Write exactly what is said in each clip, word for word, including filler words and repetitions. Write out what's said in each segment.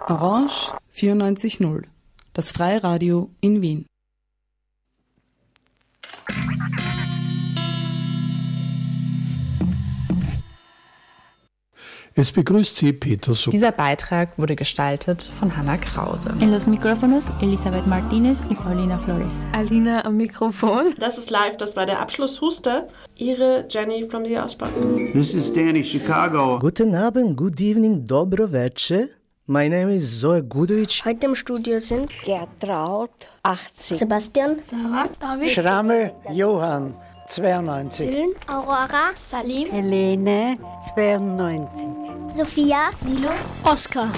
Orange vierundneunzig Komma null, das Freiradio in Wien. Es begrüßt Sie Peter Such. Dieser Beitrag wurde gestaltet von Hanna Krause. En los micrófonos Elisabeth Martinez y Paulina Flores. Alina am Mikrofon. Das ist live, das war der Abschlusshuster. Ihre Jenny from the Ostbank. This is Danny, Chicago. Guten Abend, good evening, dobro večer. My name is Zoe Gudovic. Heute im Studio sind Gertraud, achtzig. Sebastian, Sarah, David, Schrammel, Johann, zweiundneunzig. Dylan, Aurora, Salim, Helene, zweiundneunzig. Sophia, Milo, Oskar.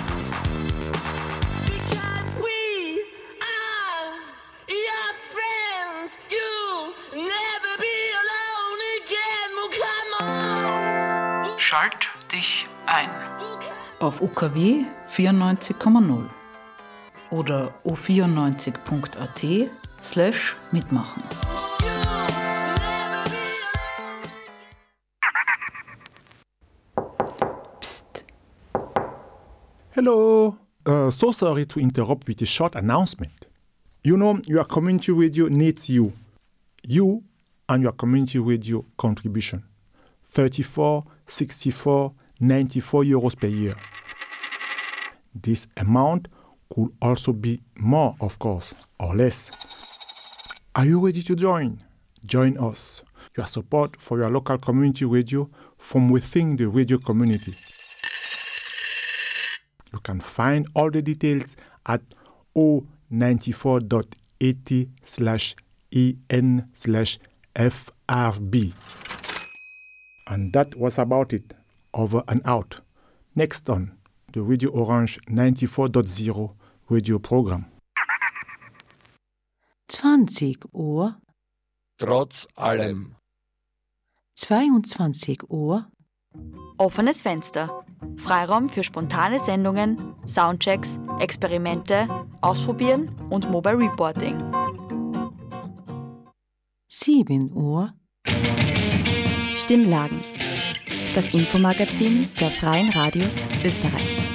Schalt dich ein. Auf U K W vierundneunzig Komma null oder u vierundneunzig punkt a t slash mitmachen. Psst. Hello. Uh, so sorry to interrupt with a short announcement. You know, your community radio needs you. You and your community radio contribution. thirty-four, sixty-four, ninety-four euros per year. This amount could also be more, of course, or less. Are you ready to join? Join us. Your support for your local community radio from within the radio community. You can find all the details at o ninety-four dot eighty slash en slash frb. And that was about it. Over and out. Next on the Radio Orange ninety-four point zero radio program. zwanzig Uhr. Trotz allem. zweiundzwanzig Uhr. Offenes Fenster. Freiraum für spontane Sendungen, Soundchecks, Experimente, Ausprobieren und Mobile Reporting. sieben Uhr. Stimmlagen. Das Infomagazin der Freien Radios Österreich.